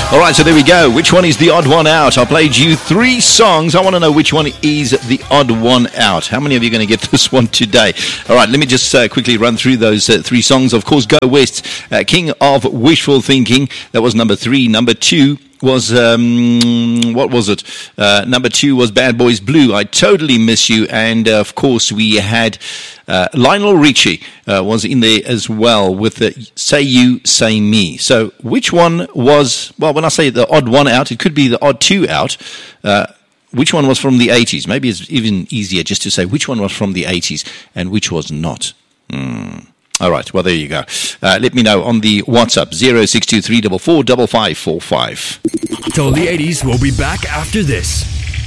Alright, so there we go. Which one is the odd one out? I played you 3 songs. I want to know which one is the odd one out. How many of you are going to get this one today? Alright, let me just quickly run through those 3 songs. Of course, Go West, King of Wishful Thinking. That was number 3. Number 2 was, what was it? Number 2 was Bad Boys Blue, I Totally Miss You. And, of course, we had Lionel Richie was in there as well with Say You, Say Me. So which one was, well, when I say the odd one out, it could be the odd 2 out. Which one was from the 80s? Maybe it's even easier just to say which one was from the 80s and which was not. All right, well, there you go. Let me know on the WhatsApp, 0623445545. Totally 80s will be back after this.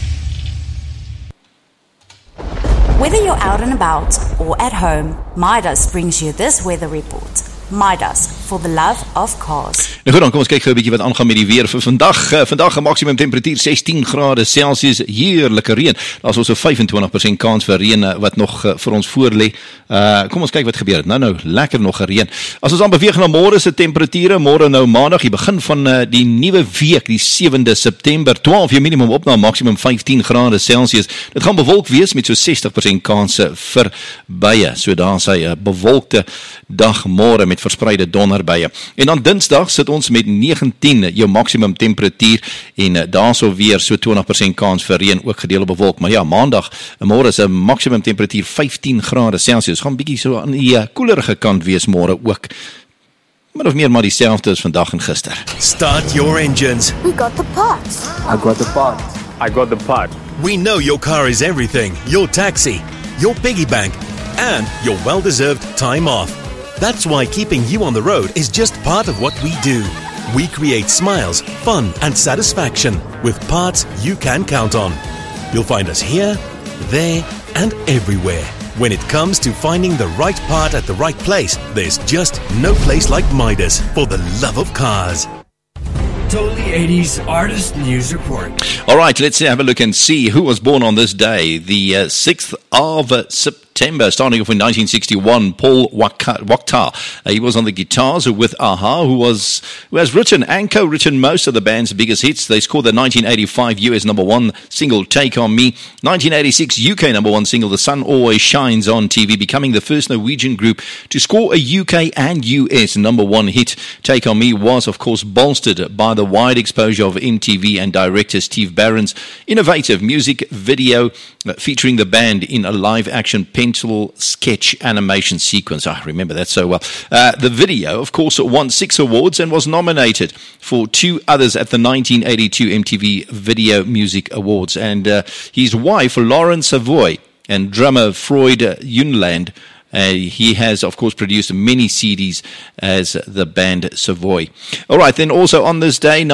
Whether you're out and about or at home, Midas brings you this weather report. Midas, for the love of cars. Nou goed, dan kom ons kyk gou 'n bietjie wat aangaan met die weer vir vandag. Vandag 'n maksimum temperatuur 16 grade Celsius, heerlike reën. Daar's also 25% kans vir reën wat nog vir ons voorlê. Kom ons kyk wat gebeur het. Nou lekker nog gereën. As ons dan beweeg na môre se temperature, môre nou maandag, die begin van die nuwe week, die 7de September, 12 jou minimum op na maksimum 15 grade Celsius. Dit gaan bewolk wees met so 60% kanse vir buie. So daar sê 'n bewolkte dag môre met verspreide donderbuie. En dan Dinsdag sit ons met 19 jou maksimum temperatuur en daarso weer so 20% kans vir reën, ook gedeelde bewolk. Maar ja, maandag, môre is 'n maksimum temperatuur 15 grade Celsius. Gaan bietjie so aan die koelerige kant wees môre ook. Min of meer maar dieselfde as vandag en gister. Start your engines. We got the parts. I got the part. I got the part. We know your car is everything. Your taxi, your piggy bank, and your well-deserved time off. That's why keeping you on the road is just part of what we do. We create smiles, fun, and satisfaction with parts you can count on. You'll find us here, there, and everywhere. When it comes to finding the right part at the right place, there's just no place like Midas for the love of cars. Totally 80s Artist News Report. All right, let's have a look and see who was born on this day, the 6th of September, starting off in 1961, Paul Wachter. He was on the guitars with Aha, who has written and co-written most of the band's biggest hits. They scored the 1985 US number 1 single, Take On Me, 1986 UK number 1 single, The Sun Always Shines on TV, becoming the first Norwegian group to score a UK and US number 1 hit. Take On Me was, of course, bolstered by the wide exposure of MTV and director Steve Barron's innovative music video featuring the band in a live-action pencil sketch animation sequence. I remember that so well. The video, of course, won 6 awards and was nominated for 2 others at the 1982 MTV Video Music Awards. And his wife, Lauren Savoy, and drummer Freud Junland, he has, of course, produced many CDs as the band Savoy. All right, then also on this day,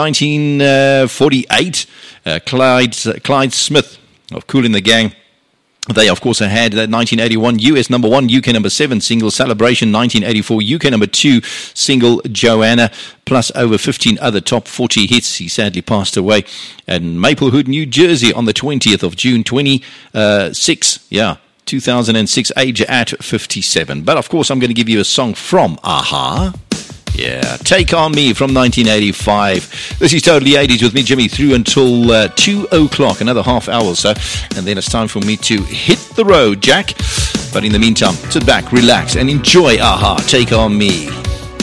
1948, Clyde Smith of Kool and the Gang. They, of course, had that 1981 US number 1, UK number 7 single, Celebration, 1984 UK number 2 single, Joanna, plus over 15 other top 40 hits. He sadly passed away at Maplewood, New Jersey on the 20th of June, 2006, age at 57. But, of course, I'm going to give you a song from Aha. Yeah, Take On Me from 1985. This is Totally 80s with me, Jimmy, through until 2 o'clock, another half hour or so. And then it's time for me to hit the road, Jack. But in the meantime, sit back, relax, and enjoy Aha, Take On Me.